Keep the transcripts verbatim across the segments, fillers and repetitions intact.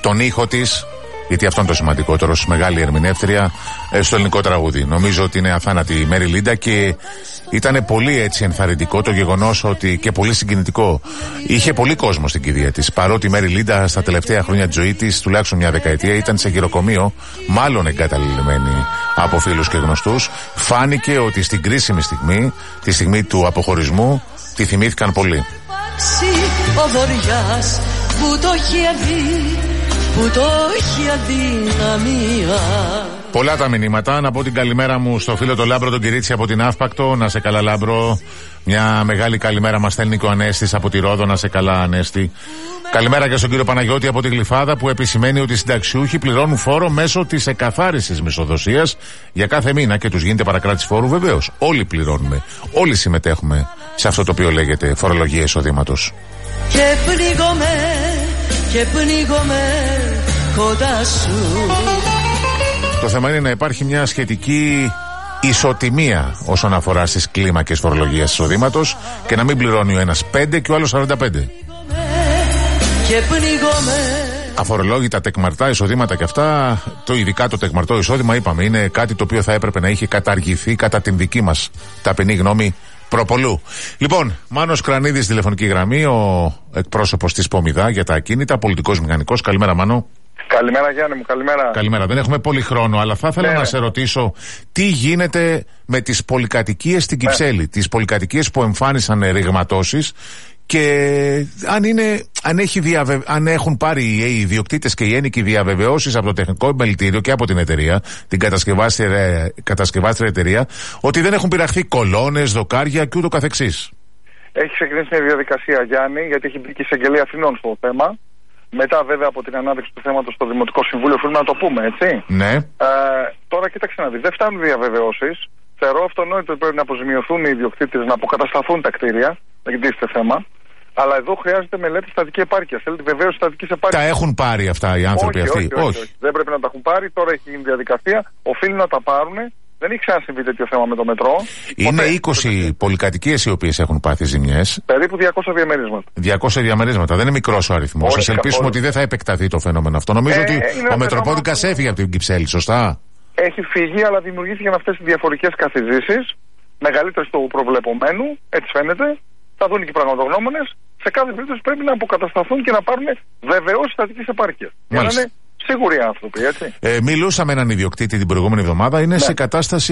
τον ήχο της, γιατί αυτό είναι το σημαντικότερο, μεγάλη ερμηνεύτρια στο ελληνικό τραγούδι. Νομίζω ότι είναι αθάνατη η Μέρι Λίντα και ήταν πολύ έτσι ενθαρρυντικό το γεγονός ότι και πολύ συγκινητικό. Είχε πολύ κόσμο στην κηδεία της. Παρότι η Μέρι Λίντα στα τελευταία χρόνια της ζωής της, τουλάχιστον μια δεκαετία, ήταν σε γυροκομείο, μάλλον εγκαταλειμμένη από φίλους και γνωστούς, φάνηκε ότι στην κρίσιμη στιγμή, τη στιγμή του αποχωρισμού, τη θυμήθηκαν πολύ. Ο Βοριάς που το έχει αδεί, που το έχει αδυναμία. Πολλά τα μηνύματα. Να πω την καλημέρα μου στο φίλο το Λάμπρο τον Κυρίτσι από την Αύπακτο. Να σε καλά, Λάμπρο. Μια μεγάλη καλημέρα μας στέλνει και ο Ανέστης από τη Ρόδο. Να σε καλά, Ανέστη. Καλημέρα και στον κύριο Παναγιώτη από τη Γλυφάδα, που επισημαίνει ότι οι συνταξιούχοι πληρώνουν φόρο μέσω της εκαθάρισης μισθοδοσίας για κάθε μήνα και τους γίνεται παρακράτηση φόρου. Βεβαίως, όλοι πληρώνουμε. Όλοι συμμετέχουμε σε αυτό το οποίο λέγεται φορολογία εισοδήματος. Και πνίγομαι, και πνίγομαι κοντά σου. Το θέμα είναι να υπάρχει μια σχετική ισοτιμία όσον αφορά στις κλίμακες φορολογίας εισοδήματος και να μην πληρώνει ο ένας πέντε και ο άλλος σαράντα πέντε. Αφορολόγητα τεκμαρτά εισοδήματα και αυτά, το ειδικά το τεκμαρτό εισόδημα, είπαμε, είναι κάτι το οποίο θα έπρεπε να είχε καταργηθεί κατά την δική μας ταπεινή γνώμη προπολού. Λοιπόν, Μάνος Κρανίδης, τηλεφωνική γραμμή, ο εκπρόσωπος της Πομιδά για τα ακίνητα, πολιτικός μηχανικός. Καλημέρα, Μάνο. Καλημέρα, Γιάννη μου, καλημέρα. Καλημέρα. Δεν έχουμε πολύ χρόνο, αλλά θα ήθελα ναι, να ναι. σε ρωτήσω τι γίνεται με τις πολυκατοικίες στην Κυψέλη, ναι. τις πολυκατοικίες που εμφάνισαν ρηγματώσεις και αν, είναι, αν, έχει διαβε... αν έχουν πάρει οι ιδιοκτήτες και οι ένοικοι διαβεβαιώσεις από το τεχνικό επιμελητήριο και από την εταιρεία, την κατασκευάστρια, κατασκευάστρια εταιρεία, ότι δεν έχουν πειραχθεί κολόνες, δοκάρια και ούτω καθεξής. Έχει ξεκινήσει μια διαδικασία, Γιάννη, γιατί έχει μπει και η εισαγγελία Αθηνών στο θέμα. Μετά, βέβαια, από την ανάδειξη του θέματος στο Δημοτικό Συμβούλιο, θέλουμε να το πούμε, έτσι. Ναι. Ε, τώρα, κοίταξε να δει, δεν φτάνουν διαβεβαιώσεις. Θεωρώ αυτονόητο ότι πρέπει να αποζημιωθούν οι ιδιοκτήτες, να αποκατασταθούν τα κτίρια. Δεν τίθεται θέμα. Αλλά εδώ χρειάζεται μελέτη στατική επάρκεια. Θέλει τη βεβαίωση στατικής επάρκειας. Τα έχουν πάρει αυτά οι άνθρωποι όχι, αυτοί. Όχι, όχι, όχι, όχι. Δεν πρέπει να τα έχουν πάρει. Τώρα έχει γίνει διαδικασία. Οφείλουν να τα πάρουν. Δεν έχει ξανασυμβεί τέτοιο θέμα με το μετρό. Είναι Ποτέ. είκοσι πολυκατοικίες οι οποίες έχουν πάθει ζημιές. Περίπου διακόσια διαμερίσματα. διακόσια διαμερίσματα. Δεν είναι μικρός ο αριθμός. Ας ελπίσουμε ότι δεν θα επεκταθεί το φαινόμενο αυτό. Νομίζω ε, ότι ο Μετροπόντικας έφυγε από την Κυψέλη, σωστά. Έχει φύγει, αλλά δημιουργήθηκαν αυτές οι διαφορικές καθιζήσεις, μεγαλύτερες του προβλεπομένου, έτσι φαίνεται. Θα δουν και οι πραγματογνώμονες. Σε κάθε περίπτωση πρέπει να αποκατασταθούν και να πάρουν βεβαιώσεις στατικής επάρκειας. Για να είναι σίγουροι άνθρωποι, έτσι. Ε, μιλούσα με έναν ιδιοκτήτη την προηγούμενη εβδομάδα. Είναι ναι. σε κατάσταση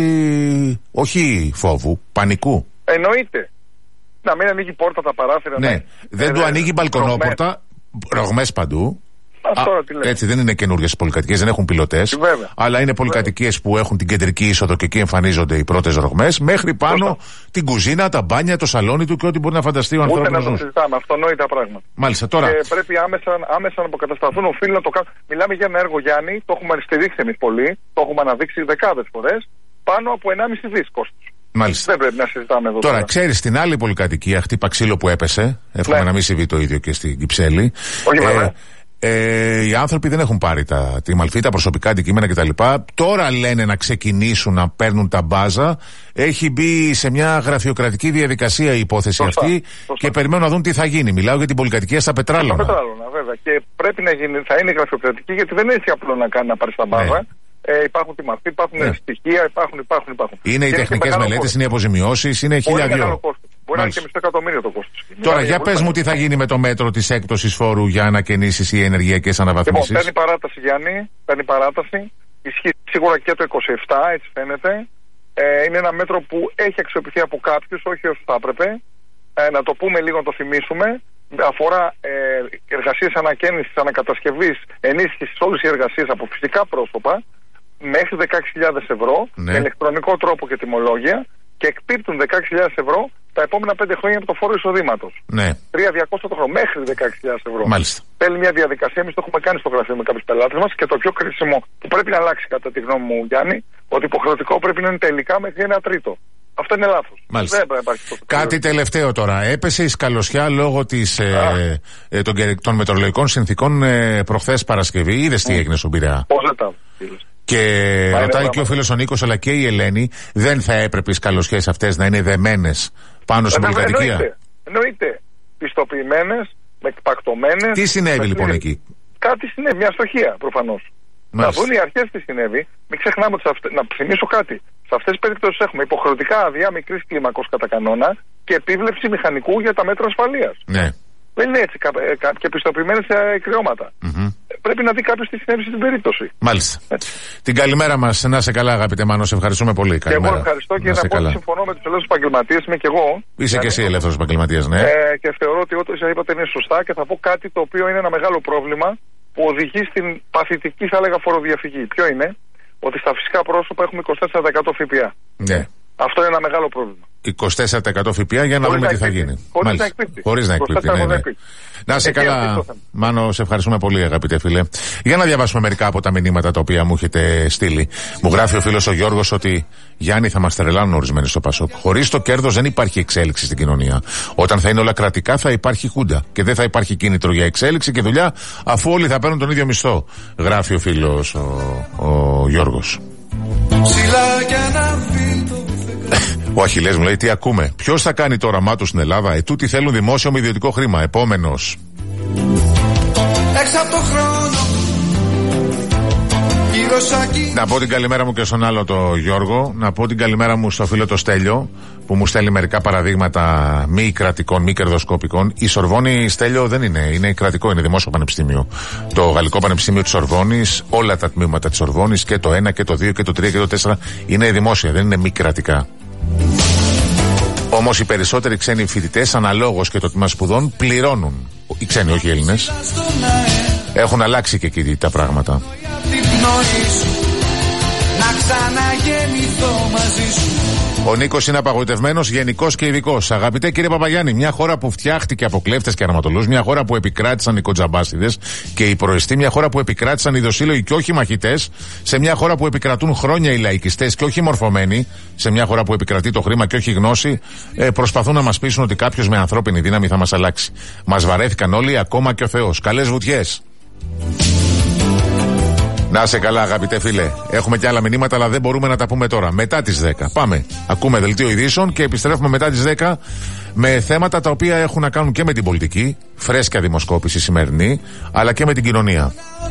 όχι φόβου, πανικού. Εννοείται. Να μην ανοίγει πόρτα τα παράθυρα. Ναι, ναι. δεν ε, του ανοίγει μπαλκονόπορτα, ρογμές παντού. Α, έτσι, δεν είναι καινούργιες πολυκατοικίες, δεν έχουν πιλωτές. Βέβαια. Αλλά είναι πολυκατοικίες που έχουν την κεντρική είσοδο και εκεί εμφανίζονται οι πρώτες ρογμές. Μέχρι πάνω Φωστά. την κουζίνα, τα μπάνια, το σαλόνι του και ό,τι μπορεί να φανταστεί ο ανθρώπινος νους. Ούτε να το συζητάμε, αυτονόητα πράγματα. Μάλιστα, τώρα. Και πρέπει άμεσα, άμεσα να αποκατασταθούν, οφείλουν να το κάνουν. Μιλάμε για ένα έργο, Γιάννη, το έχουμε στηρίξει εμείς πολύ, το έχουμε αναδείξει δεκάδες φορές, πάνω από ενάμιση δις κόστος. Μάλιστα. Δεν πρέπει να συζητάμε εδώ. Τώρα, τώρα. ξέρεις, στην άλλη πολυκατοικία, χτύπα ξύλο που έπεσε. Εύχομαι ναι. να μην συμβεί το ίδιο και στην Κυψέλη. Όχι, ε, Ε, οι άνθρωποι δεν έχουν πάρει τα, τη μαλφή, τα προσωπικά αντικείμενα κτλ. Τώρα λένε να ξεκινήσουν να παίρνουν τα μπάζα. Έχει μπει σε μια γραφειοκρατική διαδικασία η υπόθεση σωστά, αυτή σωστά. και περιμένουν να δουν τι θα γίνει. Μιλάω για την πολυκατοικία στα Πετράλωνα. Στα Πετράλωνα, βέβαια. Και πρέπει να γίνει, θα είναι γραφειοκρατική, γιατί δεν είναι έτσι απλό να κάνει να πάρει τα μπάζα. Ναι. Ε, υπάρχουν τη μορφή, υπάρχουν ναι. στοιχεία, υπάρχουν, υπάρχουν, υπάρχουν. Είναι και οι τεχνικές μελέτες, είναι οι αποζημιώσεις, είναι χίλια δυο. Μπορεί να είναι και μισό εκατομμύριο το κόστος. Τώρα, για πες μου τι θα γίνει με το μέτρο της έκπτωσης φόρου για ανακαινήσεις ή ενεργειακές αναβαθμίσεις. Λοιπόν, παίρνει παράταση, Γιάννη, παίρνει παράταση. Ισχύει σίγουρα και το είκοσι επτά, έτσι φαίνεται. Ε, είναι ένα μέτρο που έχει αξιοποιηθεί από κάποιους, όχι όσο θα έπρεπε. Ε, να το πούμε λίγο, να το θυμίσουμε. Αφορά ε, εργασίες ανακαίνησης, ανακατασκευής, ενίσχυσης, όλες οι εργασίες από φυσικά πρόσωπα μέχρι δεκαέξι χιλιάδες ευρώ ναι. με ηλεκτρονικό τρόπο και τιμολόγια και εκπίπτουν δεκαέξι χιλιάδες ευρώ τα επόμενα πέντε χρόνια από το φόρο εισοδήματος. Ναι. τρεις χιλιάδες διακόσια το χρόνο, μέχρι δεκαέξι χιλιάδες ευρώ. Μάλιστα. Θέλει μια διαδικασία, εμείς το έχουμε κάνει στο γραφείο με κάποιους πελάτες μας και το πιο κρίσιμο που πρέπει να αλλάξει κατά τη γνώμη μου, Γιάννη, ότι υποχρεωτικό πρέπει να είναι τελικά μέχρι ένα τρίτο. Αυτό είναι λάθος. Μάλιστα. Δεν πρέπει να υπάρχει το Κάτι τελευταίο τώρα. Έπεσε η σκαλωσιά λόγω της, ε, ε, των, των μετεωρολογικών συνθήκων ε, προχθές Παρασκευή. Είδες τι έγινε στον Πειραιά. Πώς δεν τα Και Μα ρωτάει και ο φίλος ο Νίκος αλλά και η Ελένη, δεν θα έπρεπε οι σκαλωσιές αυτές να είναι δεμένες πάνω στην πολυκατοικία. Εννοείται. Εννοείται. Πιστοποιημένες, με εκπακτωμένες. Τι συνέβη λοιπόν εκεί. κάτι συνέβη, μια αστοχία προφανώς. Να δουν οι αρχές τι συνέβη. Μην ξεχνάμε ότι, αυτε... να θυμίσω κάτι. Σε αυτές τις περιπτώσεις έχουμε υποχρεωτικά άδεια μικρής κλίμακος κατά κανόνα και επίβλεψη μηχανικού για τα μέτρα ασφαλείας. Ναι. Δεν είναι έτσι. Και επιστοποιημένες κρυώματα. Mm-hmm. Πρέπει να δει κάποιος τι συνέβη στην περίπτωση. Μάλιστα. Έτσι. Την καλημέρα μας. Να σε καλά, αγαπητέ Μάνο. Σε ευχαριστούμε πολύ. Και εγώ ευχαριστώ και να, να πω ότι συμφωνώ με τους ελεύθερους επαγγελματίες. Είμαι και εγώ. Είσαι και εσύ ελεύθερος επαγγελματίας, ναι. Ε, και θεωρώ ότι ό,τι είπατε είναι σωστά και θα πω κάτι το οποίο είναι ένα μεγάλο πρόβλημα που οδηγεί στην παθητική, θα έλεγα, φοροδιαφυγή. Ποιο είναι? Ότι στα φυσικά πρόσωπα έχουμε είκοσι τέσσερα τοις εκατό ΦΠΑ. Ναι. Αυτό είναι ένα μεγάλο πρόβλημα. είκοσι τέσσερα τοις εκατό ΦΠΑ για να Χωρίς δούμε να τι θα εκπίπτει. γίνει. Χωρίς να εκπίπτει. Χωρίς να εκπίπτει. Ναι, ναι. Να είσαι καλά, Μάνο, σε ευχαριστούμε πολύ, αγαπητέ φίλε. Για να διαβάσουμε μερικά από τα μηνύματα τα οποία μου έχετε στείλει. Μου γράφει ο φίλος ο Γιώργος ότι Γιάννη, θα μας τρελάνουν ορισμένοι στο Πασόκ. Χωρίς το κέρδος δεν υπάρχει εξέλιξη στην κοινωνία. Όταν θα είναι όλα κρατικά θα υπάρχει χούντα. Και δεν θα υπάρχει κίνητρο για εξέλιξη και δουλειά, αφού όλοι θα παίρνουν τον ίδιο μισθό. Γράφει ο φίλος ο, ο Γιώργος. Ο Αχιλλές μου λέει: τι ακούμε? Ποιος θα κάνει το όραμά του στην Ελλάδα? Ετούτοι θέλουν δημόσιο με ιδιωτικό χρήμα. Επόμενος. Να πω την καλημέρα μου και στον άλλο το Γιώργο. Να πω την καλημέρα μου στο φίλο το Στέλιο, που μου στέλνει μερικά παραδείγματα μη κρατικών, μη κερδοσκοπικών. Η Σορβόνη, Στέλιο, δεν είναι. Είναι κρατικό, είναι δημόσιο πανεπιστήμιο. Το Γαλλικό Πανεπιστήμιο της Σορβόνης, όλα τα τμήματα της Σορβόνης, και το ένα και το δύο και το τρία και το τέσσερα, είναι δημόσια, δεν είναι μη κρατικά. Όμως οι περισσότεροι ξένοι φοιτητές, αναλόγως και το τμήμα σπουδών, πληρώνουν. Οι ξένοι, όχι οι Έλληνες. Έχουν αλλάξει και εκεί τα πράγματα. Ο Νίκος είναι απαγοητευμένος, γενικός και ειδικός. Αγαπητέ κύριε Παπαγιάννη, μια χώρα που φτιάχτηκε από κλέφτες και αρματολούς, μια χώρα που επικράτησαν οι κοτζαμπάστιδες και οι προεστοί, μια χώρα που επικράτησαν οι δοσύλλογοι και όχι οι μαχητές, σε μια χώρα που επικρατούν χρόνια οι λαϊκιστές και όχι οι μορφωμένοι, σε μια χώρα που επικρατεί το χρήμα και όχι η γνώση, ε, προσπαθούν να μας πείσουν ότι κάποιος με ανθρώπινη δύναμη θα μας αλλάξει. Μας βαρέθηκαν όλοι, ακόμα και ο Θεός. Καλές βουτιές. Να είσαι καλά, αγαπητέ φίλε. Έχουμε και άλλα μηνύματα, αλλά δεν μπορούμε να τα πούμε τώρα. Μετά τις δέκα. Πάμε. Ακούμε δελτίο ειδήσεων και επιστρέφουμε μετά τις δέκα με θέματα τα οποία έχουν να κάνουν και με την πολιτική, φρέσκια δημοσκόπηση σημερινή, αλλά και με την κοινωνία.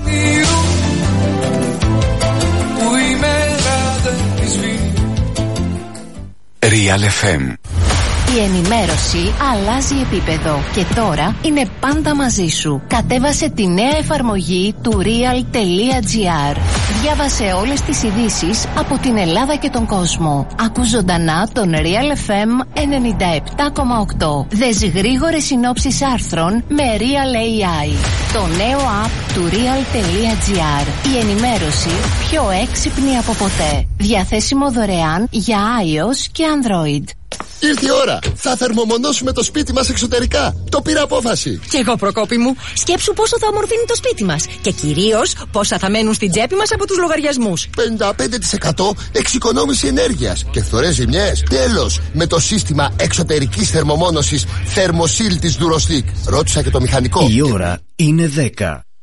Real εφ εμ. Η ενημέρωση αλλάζει επίπεδο και τώρα είναι πάντα μαζί σου. Κατέβασε τη νέα εφαρμογή του real.gr. Διάβασε όλες τις ειδήσεις από την Ελλάδα και τον κόσμο. Ακού ζωντανά τον Real εφ εμ ενενήντα επτά κόμμα οκτώ. Δες γρήγορες συνόψεις άρθρων με Real έι άι. Το νέο app του real.gr. Η ενημέρωση πιο έξυπνη από ποτέ. Διαθέσιμο δωρεάν για iOS και Android. Ήρθε η ώρα. Θα θερμομονώσουμε το σπίτι μας εξωτερικά. Το πήρα απόφαση. Κι εγώ, Προκόπη μου. Σκέψου πόσο θα ομορφύνει το σπίτι μας. Και κυρίως πόσα θα μένουν στην τσέπη μας από τους λογαριασμούς. πενήντα πέντε τοις εκατό εξοικονόμηση ενέργειας και φθορές ζημιές. Τέλος, με το σύστημα εξωτερικής θερμομόνωσης Thermosil της Durostic. Ρώτησα και το μηχανικό. Η ώρα είναι δέκα.